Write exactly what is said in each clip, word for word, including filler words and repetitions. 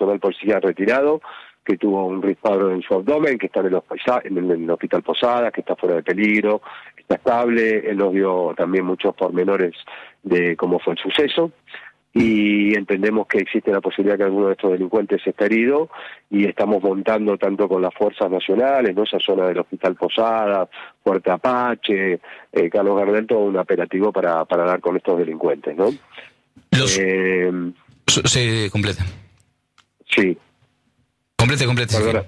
personal policial retirado, que tuvo un disparo en su abdomen, que está en el, hospital, en el hospital Posadas, que está fuera de peligro, está estable. Él nos dio también muchos pormenores de cómo fue el suceso, y entendemos que existe la posibilidad que alguno de estos delincuentes esté herido, y estamos montando tanto con las fuerzas nacionales, ¿no?, esa zona del hospital Posadas, Fuerte Apache, eh, Carlos Gardel, todo un operativo para, para dar con estos delincuentes, ¿no? Los... Eh, sí, complete. Sí. Complete, complete. Perdona.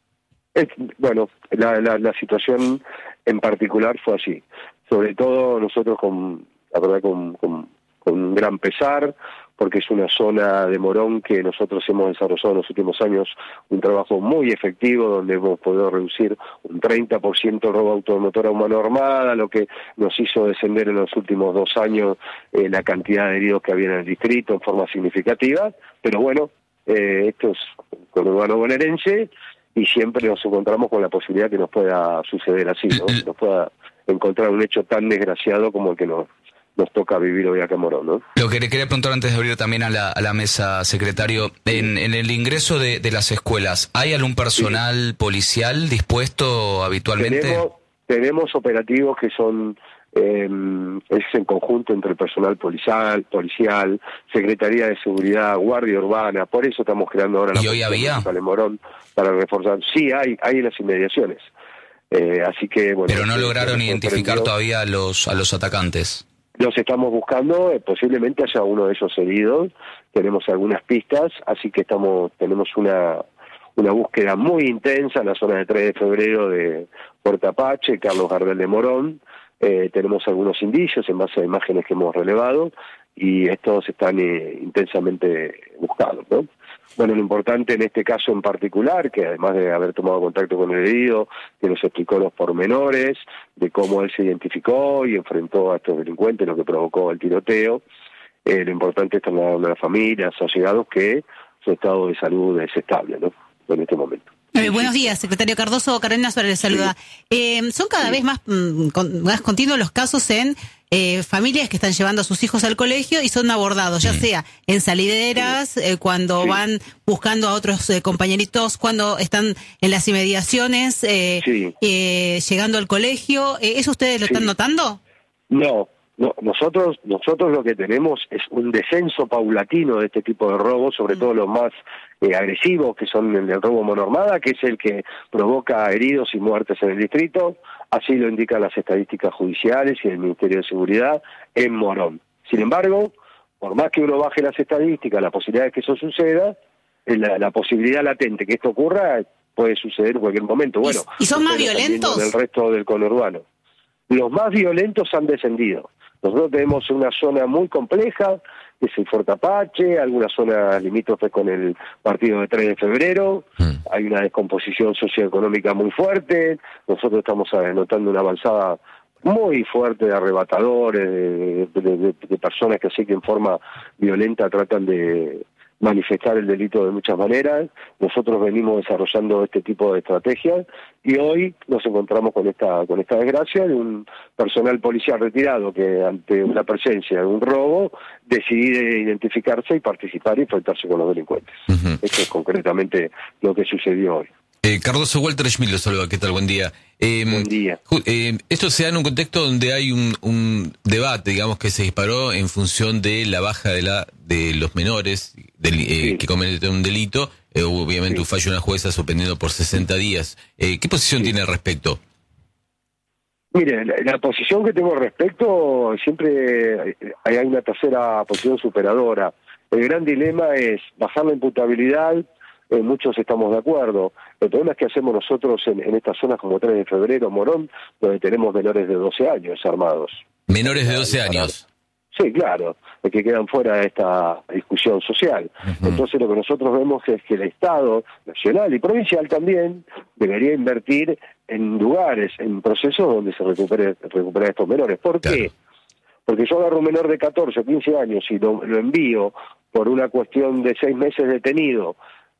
Es, bueno, la, la, la situación en particular fue así. Sobre todo nosotros con, la verdad, con, con, con un gran pesar, porque es una zona de Morón que nosotros hemos desarrollado en los últimos años un trabajo muy efectivo, donde hemos podido reducir un treinta por ciento el robo automotor a mano armada, lo que nos hizo descender en los últimos dos años eh, la cantidad de heridos que había en el distrito en forma significativa. Pero bueno, eh, esto es conurbano bonaerense, y siempre nos encontramos con la posibilidad que nos pueda suceder así, ¿no? Que nos pueda encontrar un hecho tan desgraciado como el que nos nos toca vivir hoy acá en Morón, ¿no? Lo que le quería preguntar antes de abrir también a la, a la mesa, secretario, en, en el ingreso de, de las escuelas, ¿hay algún personal sí. policial dispuesto habitualmente? Tenemos, tenemos operativos que son, eh, es en conjunto entre el personal policial, policial, Secretaría de Seguridad, Guardia Urbana, por eso estamos creando ahora la ¿Y hoy había? en Morón para reforzar. Sí, hay, hay en las inmediaciones. Eh, así que, bueno. Pero no lograron identificar todavía a los, a los atacantes. Los estamos buscando, eh, posiblemente haya uno de esos heridos, tenemos algunas pistas, así que estamos tenemos una una búsqueda muy intensa en la zona de tres de febrero de Fuerte Apache, Carlos Gardel de Morón. Eh, tenemos algunos indicios en base a imágenes que hemos relevado, y estos están eh, intensamente buscados, ¿no? Bueno, lo importante en este caso en particular, que además de haber tomado contacto con el herido, que nos explicó los pormenores de cómo él se identificó y enfrentó a estos delincuentes, lo que provocó el tiroteo, eh, lo importante es tener a las familias, allegados, que su estado de salud es estable, ¿no?, en este momento. Eh, buenos días, secretario Cardoso. Carolina Suárez le saluda. Sí. Eh, son cada sí. vez más, mm, con, más continuos los casos en eh, familias que están llevando a sus hijos al colegio y son abordados, ya sea en salideras, eh, cuando sí. van buscando a otros eh, compañeritos, cuando están en las inmediaciones, eh, sí. eh, llegando al colegio. Eh, ¿Eso ustedes lo sí. están notando? No. No, nosotros nosotros lo que tenemos es un descenso paulatino de este tipo de robos, sobre mm. todo los más eh, agresivos, que son el del robo mano armada, que es el que provoca heridos y muertes en el distrito. Así lo indican las estadísticas judiciales y el Ministerio de Seguridad en Morón. Sin embargo, por más que uno baje las estadísticas, la posibilidad de que eso suceda, la, la posibilidad latente que esto ocurra puede suceder en cualquier momento. Bueno, ¿Y, ¿y son más violentos? En el resto del conurbano. Los más violentos han descendido. Nosotros tenemos una zona muy compleja, que es el Fuerte Apache, algunas zonas limítrofes con el partido de tres de febrero, mm. hay una descomposición socioeconómica muy fuerte, nosotros estamos notando una avanzada muy fuerte de arrebatadores, de, de, de, de personas que así que en forma violenta tratan de manifestar el delito de muchas maneras. Nosotros venimos desarrollando este tipo de estrategias y hoy nos encontramos con esta con esta desgracia de un personal policial retirado que ante una presencia de un robo decide identificarse y participar y enfrentarse con los delincuentes. Uh-huh. Esto es concretamente lo que sucedió hoy. Eh, Cardoso, Walter Schmidt lo saluda, ¿qué tal? Buen día. Eh, Buen día. Eh, esto se da en un contexto donde hay un, un debate, digamos, que se disparó en función de la baja de la de los menores del, eh, sí. que cometen un delito. Eh, obviamente sí. un fallo de una jueza suspendido por sesenta días. Eh, ¿Qué posición sí. tiene al respecto? Mire, la, la posición que tengo al respecto, siempre hay una tercera posición superadora. El gran dilema es bajar la imputabilidad. Eh, muchos estamos de acuerdo. El problema es que hacemos nosotros en, en estas zonas como tres de febrero, Morón, donde tenemos menores de doce años armados. ¿Menores de doce años? Sí, claro, que quedan fuera de esta discusión social. Uh-huh. Entonces lo que nosotros vemos es que el Estado nacional y provincial también debería invertir en lugares, en procesos donde se recupere, recupere estos menores. ¿Por claro. qué? Porque yo agarro un menor de catorce o quince años y lo, lo envío por una cuestión de seis meses detenido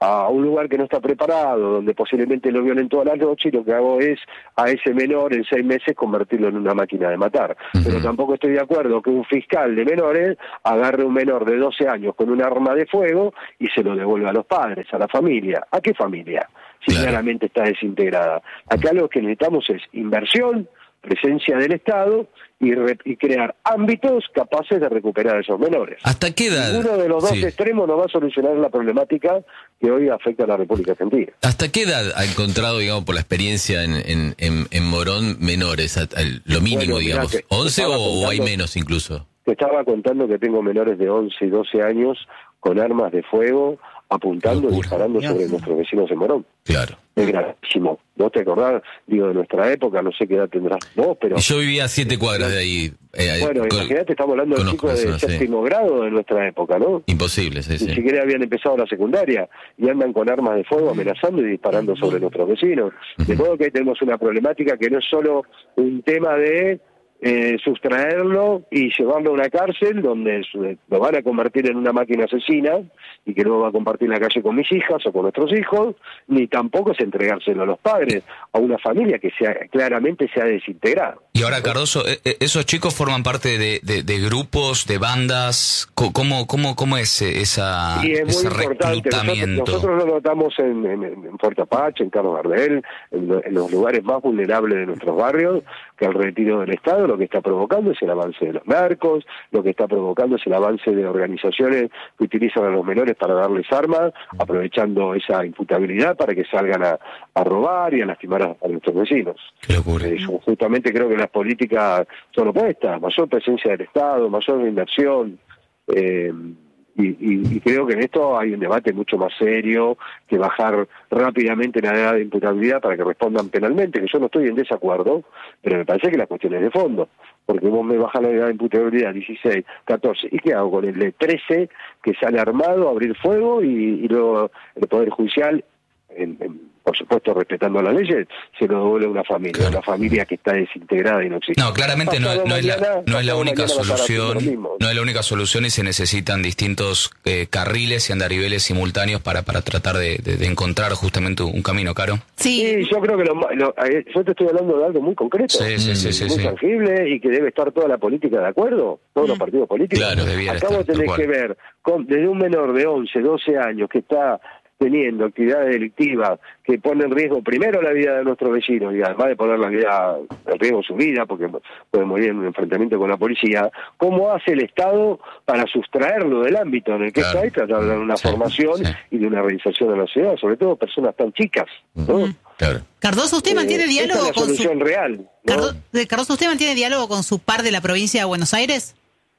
a un lugar que no está preparado, donde posiblemente lo violen toda la noche, y lo que hago es a ese menor en seis meses convertirlo en una máquina de matar. Uh-huh. Pero tampoco estoy de acuerdo que un fiscal de menores agarre un menor de doce años con un arma de fuego y se lo devuelva a los padres, a la familia. ¿A qué familia? Si claro. claramente está desintegrada. Acá lo que necesitamos es inversión, presencia del Estado y, re, y crear ámbitos capaces de recuperar a esos menores. ¿Hasta qué edad? Ninguno de los dos sí. extremos no va a solucionar la problemática que hoy afecta a la República Argentina. ¿Hasta qué edad ha encontrado, digamos, por la experiencia en, en, en, en Morón, menores? A, a lo mínimo, bueno, digamos, once o, o hay menos incluso. Te estaba contando que tengo menores de once y doce años con armas de fuego apuntando y disparando Dios. sobre nuestros vecinos en Morón. Claro. Es gravísimo. ¿No te acordás? Digo, de nuestra época, no sé qué edad tendrás vos, pero... Y yo vivía a siete cuadras de ahí. Eh, bueno, con, imagínate, estamos hablando de chicos de séptimo sí. grado de nuestra época, ¿no? Imposible, sí, sí. Ni siquiera habían empezado la secundaria y andan con armas de fuego amenazando y disparando sobre nuestros vecinos. Uh-huh. De modo que ahí tenemos una problemática que no es solo un tema de... Eh, sustraerlo y llevarlo a una cárcel donde lo van a convertir en una máquina asesina y que luego va a compartir la calle con mis hijas o con nuestros hijos, ni tampoco es entregárselo a los padres, a una familia que sea claramente se ha desintegrado. Y ahora, Cardoso, ¿esos chicos forman parte de, de, de grupos, de bandas? ¿Cómo, cómo, cómo es esa, sí, es ese muy reclutamiento? Nosotros, nosotros lo notamos en, en, en Fuerte Apache, en Carlos Gardel, en, en los lugares más vulnerables de nuestros barrios, que el retiro del Estado lo que está provocando es el avance de los narcos, lo que está provocando es el avance de organizaciones que utilizan a los menores para darles armas, aprovechando esa imputabilidad para que salgan a, a robar y a lastimar a, a nuestros vecinos. Qué locura. Eh, justamente creo que las políticas son opuestas, mayor presencia del Estado, mayor inversión, eh, Y, y, y creo que en esto hay un debate mucho más serio que bajar rápidamente la edad de imputabilidad para que respondan penalmente, que yo no estoy en desacuerdo, pero me parece que la cuestión es de fondo, porque vos me bajás la edad de imputabilidad dieciséis, catorce, ¿y qué hago con el de trece que sale armado a abrir fuego y, y luego el Poder Judicial, en, en, por supuesto respetando las leyes, se lo devuelve a una familia, claro. una familia que está desintegrada y no existe? No, claramente no, no, es la, no es la única solución, no es la única solución y se necesitan distintos eh, carriles y andariveles simultáneos para para tratar de, de, de encontrar justamente un camino, Caro. Sí, sí yo creo que lo, lo, yo te estoy hablando de algo muy concreto, sí, sí, sí, sí, muy sí. tangible y que debe estar toda la política de acuerdo, todos mm. los partidos políticos. Claro, Acá vos tenés que ver, con, desde un menor de once, doce años que está teniendo actividades delictivas que ponen en riesgo primero la vida de nuestros vecinos y además de poner la vida en riesgo su vida porque puede morir en un enfrentamiento con la policía, ¿cómo hace el Estado para sustraerlo del ámbito en el que claro. está y tratar de dar una sí, formación sí. y de una realización de la sociedad, sobre todo personas tan chicas, ¿no? Claro. Cardoso, ¿usted mantiene eh, diálogo esta es la con solución su real, ¿no? Cardo... Cardoso, ¿usted mantiene diálogo con su par de la provincia de Buenos Aires?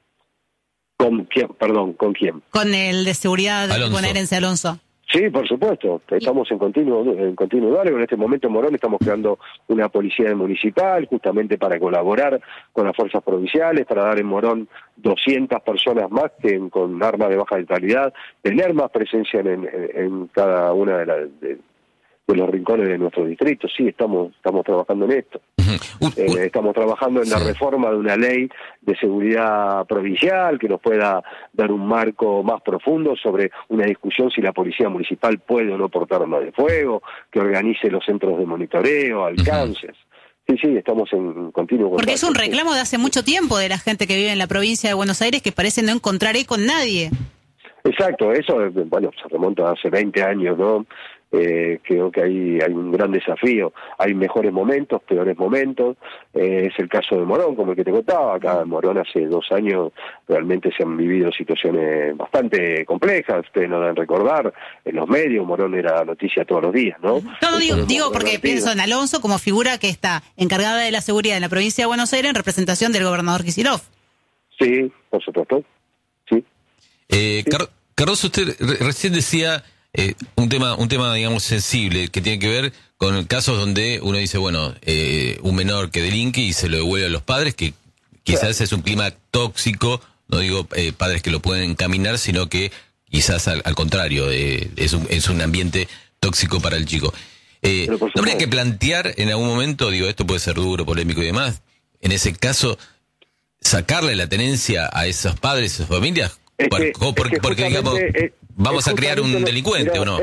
¿Con quién? Perdón, ¿con quién? Con el de seguridad bonaerense Alonso. Sí, por supuesto, estamos en continuo en continuo diálogo. En este momento en Morón estamos creando una policía municipal justamente para colaborar con las fuerzas provinciales, para dar en Morón doscientas personas más que con armas de baja letalidad, tener más presencia en, en, en cada una de, la, de, de los rincones de nuestro distrito. Sí, estamos estamos trabajando en esto. Uh, uh, eh, estamos trabajando en sí. la reforma de una ley de seguridad provincial que nos pueda dar un marco más profundo sobre una discusión si la policía municipal puede o no portar armas de fuego, que organice los centros de monitoreo, alcances. Uh-huh. Sí, sí, estamos en continuo contacto. Porque es un reclamo de hace mucho tiempo de la gente que vive en la provincia de Buenos Aires que parece no encontrar eco en nadie. Exacto, eso, bueno, se remonta a hace veinte años, ¿no? Eh, creo que hay, hay un gran desafío, hay mejores momentos, peores momentos, eh, es el caso de Morón, como el que te contaba, acá en Morón hace dos años realmente se han vivido situaciones bastante complejas, ustedes no deben recordar, en los medios Morón era noticia todos los días, ¿no? No, no digo, digo porque pienso en Alonso como figura que está encargada de la seguridad en la provincia de Buenos Aires en representación del gobernador Kicillof. Sí, por supuesto, sí. Eh, sí. Car- Cardoso, usted re- recién decía... Eh, un tema, un tema, digamos, sensible, que tiene que ver con casos donde uno dice, bueno, eh, un menor que delinque y se lo devuelve a los padres, que quizás es un clima tóxico, no digo eh, padres que lo pueden encaminar, sino que quizás al, al contrario, eh, es, un, es un ambiente tóxico para el chico. Eh, ¿No habría que plantear en algún momento, digo, esto puede ser duro, polémico y demás, en ese caso, sacarle la tenencia a esos padres, a esas familias? Es que, por, por, es que porque, digamos... Es, Vamos a crear un delincuente, mira, ¿o no? El,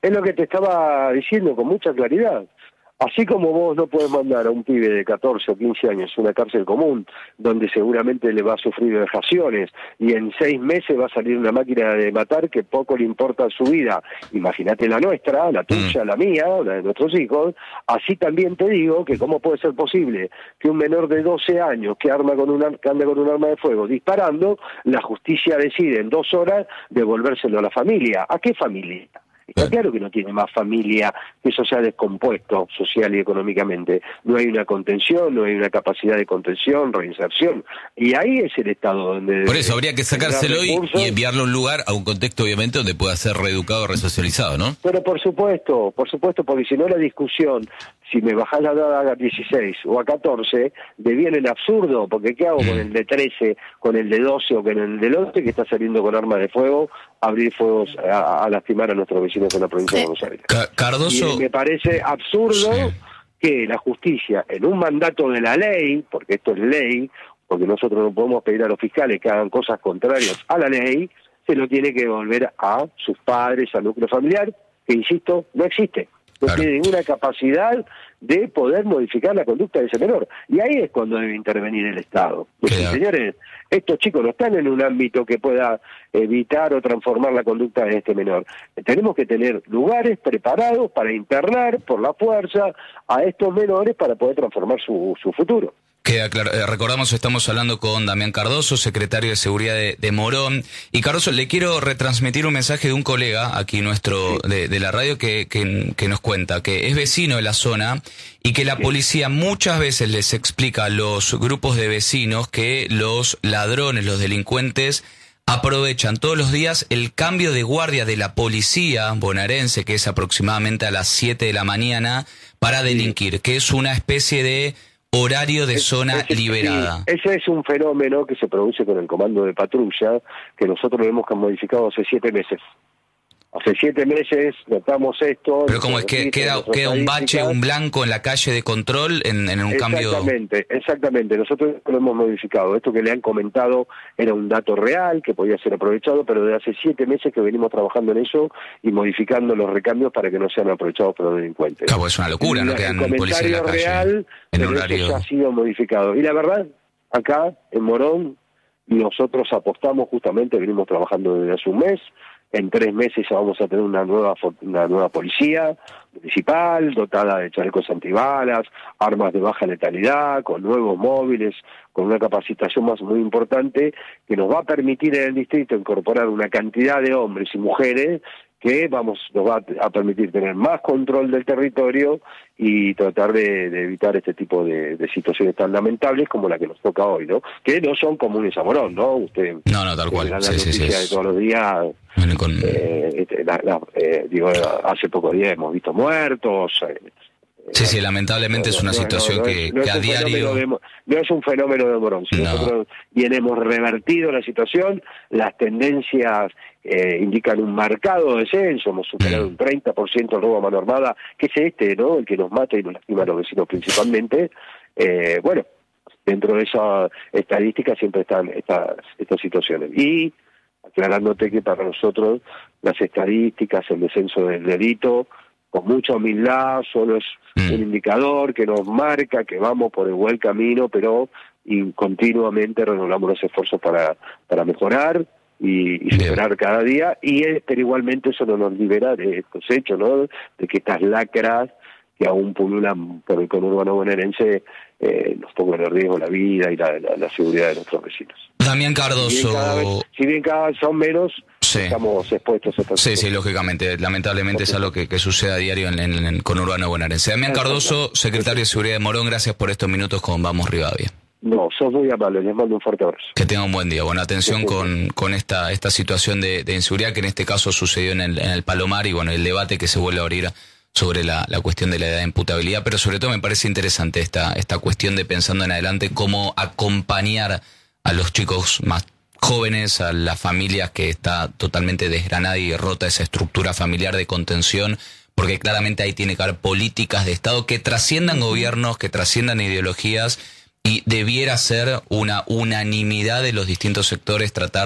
es lo que te estaba diciendo con mucha claridad. Así como vos no podés mandar a un pibe de catorce o quince años a una cárcel común, donde seguramente le va a sufrir vejaciones, y en seis meses va a salir una máquina de matar que poco le importa su vida. Imagínate la nuestra, la tuya, la mía, la de nuestros hijos. Así también te digo que cómo puede ser posible que un menor de doce años que, arma con una, que anda con un arma de fuego disparando, la justicia decide en dos horas devolvérselo a la familia. ¿A qué familia? Está claro que no tiene más familia, que eso se ha descompuesto social y económicamente. No hay una contención, no hay una capacidad de contención, reinserción. Y ahí es el Estado donde... Por eso habría que sacárselo y, y enviarlo a un lugar, a un contexto obviamente donde pueda ser reeducado, resocializado, ¿no? Pero por supuesto, por supuesto, porque si no la discusión, si me bajás la edad a dieciséis o a catorce, deviene el absurdo, porque ¿qué hago con el de trece, con el de doce o con el de once que está saliendo con armas de fuego a abrir fuegos, a, a lastimar a nuestros vecinos en la provincia de Buenos Aires? Cardoso... Y me parece absurdo sí. que la justicia, en un mandato de la ley, porque esto es ley, porque nosotros no podemos pedir a los fiscales que hagan cosas contrarias a la ley, se lo tiene que devolver a sus padres, al núcleo familiar, que insisto, no existe. No claro. tiene ninguna capacidad de poder modificar la conducta de ese menor. Y ahí es cuando debe intervenir el Estado. Pues, claro. señores, estos chicos no están en un ámbito que pueda evitar o transformar la conducta de este menor. Tenemos que tener lugares preparados para internar por la fuerza a estos menores para poder transformar su, su futuro. Queda claro. Eh, recordamos, estamos hablando con Damián Cardoso, secretario de Seguridad de, de Morón. Y Cardoso, le quiero retransmitir un mensaje de un colega aquí nuestro sí. de, de la radio que, que, que nos cuenta que es vecino de la zona y que la sí. policía muchas veces les explica a los grupos de vecinos que los ladrones, los delincuentes, aprovechan todos los días el cambio de guardia de la policía bonaerense, que es aproximadamente a las siete de la mañana, para delinquir, sí. que es una especie de horario de zona ese, liberada. Sí, ese es un fenómeno que se produce con el comando de patrulla, que nosotros hemos modificado hace siete meses. Hace siete meses notamos esto. Pero como es que queda, queda un bache, un blanco en la calle de control en, en un cambio... Exactamente, exactamente. Nosotros lo hemos modificado. Esto que le han comentado era un dato real que podía ser aprovechado, pero desde hace siete meses que venimos trabajando en eso y modificando los recambios para que no sean aprovechados por los delincuentes. Claro, es una locura, ¿no? Quedan policías en la calle. Real, en horario... eso ya ha sido modificado. Y la verdad, acá en Morón, nosotros apostamos justamente, venimos trabajando desde hace un mes. En tres meses ya vamos a tener una nueva una nueva policía municipal, dotada de chalecos antibalas, armas de baja letalidad, con nuevos móviles, con una capacitación más muy importante, que nos va a permitir en el distrito incorporar una cantidad de hombres y mujeres que vamos nos va a permitir tener más control del territorio y tratar de, de evitar este tipo de, de situaciones tan lamentables como la que nos toca hoy, ¿no? Que no son comunes a Morón, ¿no? Usted no, no, tal cual. La sí, noticia sí, sí. de todos los días. Bueno, con... eh, este, la, la, eh, digo, hace pocos días hemos visto muertos. Eh, Sí, sí, lamentablemente no, es una no, situación no, no, que, no que es a diario... De, no es un fenómeno de Morón. Si no. Nosotros bien hemos revertido la situación, las tendencias eh, indican un marcado descenso, hemos superado mm. un treinta por ciento el robo a mano armada, que es este, ¿no? El que nos mata y nos lastima a los vecinos principalmente. Eh, bueno, dentro de esa estadística siempre están estas, estas situaciones. Y aclarándote que para nosotros las estadísticas, el descenso del delito, con mucha humildad, solo es mm. un indicador que nos marca que vamos por el buen camino, pero y continuamente renovamos los esfuerzos para, para mejorar y, y superar Bien. cada día, y es, pero igualmente eso no nos libera de estos hechos, ¿no? De que estas lacras que aún pululan por el conurbano bonaerense eh, nos pongan en riesgo la vida y la, la, la seguridad de nuestros vecinos. Damián Cardoso. Si bien cada vez, si bien cada vez son menos, sí. estamos expuestos a estas Sí, sí, lógicamente. Lamentablemente okay. es algo que, que sucede a diario en, en, en el conurbano bonaerense. Damián Cardoso, secretario de Seguridad de Morón, gracias por estos minutos con Vamos Rivadavia. No, sos muy amable, les mando un fuerte abrazo. Que tenga un buen día. Bueno, atención sí, sí, con, sí. con esta esta situación de, de inseguridad que en este caso sucedió en el, en el Palomar y bueno, el debate que se vuelve a abrir sobre la, la cuestión de la edad de imputabilidad, pero sobre todo me parece interesante esta, esta cuestión de pensando en adelante cómo acompañar a los chicos más jóvenes, a las familias que está totalmente desgranada y rota esa estructura familiar de contención, porque claramente ahí tiene que haber políticas de Estado que trasciendan gobiernos, que trasciendan ideologías y debiera ser una unanimidad de los distintos sectores tratar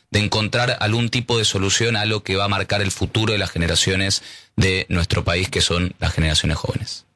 de encontrar algún tipo de solución a lo que va a marcar el futuro de las generaciones de nuestro país, que son las generaciones jóvenes.